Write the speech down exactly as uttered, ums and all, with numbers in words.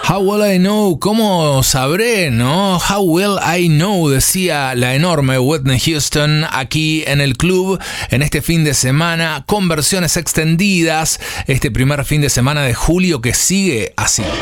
How will I know? ¿Cómo sabré, no? How will I know? Decía la enorme Whitney Houston aquí en el club en este fin de semana con versiones extendidas. Este primer fin de semana de julio que sigue así.